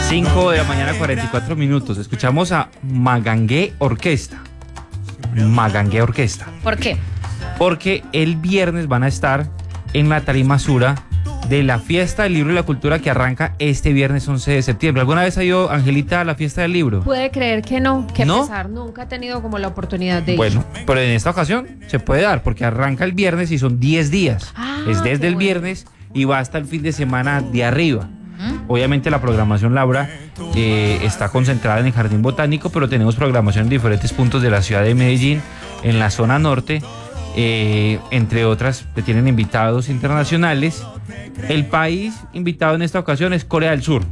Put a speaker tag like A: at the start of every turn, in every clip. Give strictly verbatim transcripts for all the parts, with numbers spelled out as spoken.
A: cinco de la mañana, cuarenta y cuatro minutos. Escuchamos a Magangué Orquesta. Magangué Orquesta.
B: ¿Por qué?
A: Porque el viernes van a estar en la tarima Sura de la Fiesta del Libro y la Cultura que arranca este viernes once de septiembre. ¿Alguna vez ha ido, Angelita, a la Fiesta del Libro?
C: Puede creer que no, que
A: ¿No?
C: pesar, nunca he tenido como la oportunidad de ir.
A: Bueno, pero en esta ocasión se puede dar porque arranca el viernes y son diez días.
C: Ah,
A: es desde
C: qué
A: el
C: bueno.
A: viernes y va hasta el fin de semana de arriba. Obviamente la programación, Laura, eh, está concentrada en el Jardín Botánico, pero tenemos programación en diferentes puntos de la ciudad de Medellín, en la zona norte, eh, entre otras que tienen invitados internacionales. El país invitado en esta ocasión es Corea del Sur.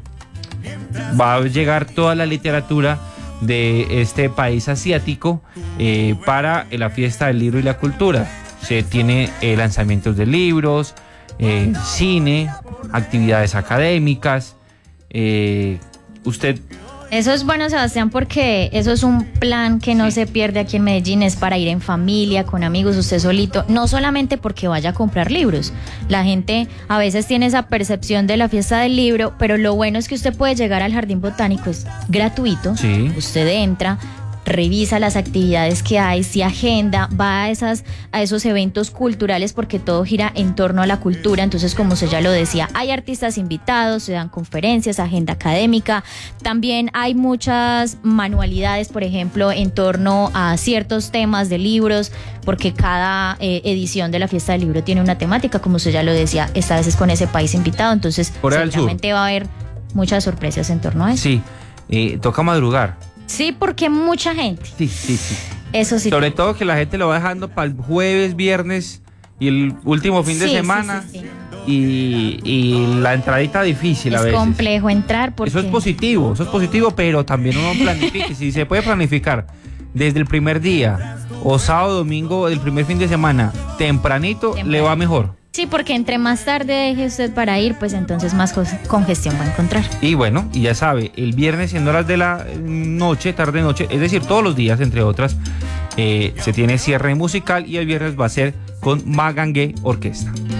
A: Va a llegar toda la literatura de este país asiático eh, para la Fiesta del Libro y la Cultura. Se tiene eh, lanzamientos de libros, eh, cine, actividades académicas. Eh, usted...
B: Eso es bueno, Sebastián, porque eso es un plan que no
A: Sí.
B: se pierde aquí en Medellín, es para ir en familia, con amigos, usted solito, no solamente porque vaya a comprar libros. La gente a veces tiene esa percepción de la Fiesta del Libro, pero lo bueno es que usted puede llegar al Jardín Botánico, es gratuito.
A: Sí.
B: Usted entra, revisa las actividades que hay, se agenda, va a, esas, a esos eventos culturales porque todo gira en torno a la cultura. Entonces, como usted ya lo decía, hay artistas invitados, se dan conferencias, agenda académica. También hay muchas manualidades, por ejemplo, en torno a ciertos temas de libros, porque cada eh, edición de la Fiesta del Libro tiene una temática, como usted ya lo decía, esta vez es con ese país invitado. Entonces,
A: Corea del Sur.
B: seguramente va a haber muchas sorpresas en torno a eso.
A: Sí, eh, toca madrugar.
B: Sí, porque mucha gente.
A: Sí, sí, sí.
B: Eso sí.
A: Sobre todo que la gente lo va dejando para el jueves, viernes y el último fin de
B: Sí, sí,
A: semana.
B: sí, sí.
A: Y, y la entradita difícil a
B: Es
A: veces.
B: complejo entrar porque...
A: Eso es positivo, eso es positivo, pero también uno planifica. Si se puede planificar desde el primer día o sábado, domingo, el primer fin de semana, tempranito,
B: Temprano.
A: le va mejor.
B: Sí, porque entre más tarde deje usted para ir, pues entonces más cos- congestión va a encontrar.
A: Y bueno, y ya sabe, el viernes en horas de la noche, tarde noche, es decir, todos los días, entre otras, eh, se tiene cierre musical y el viernes va a ser con Magangué Orquesta.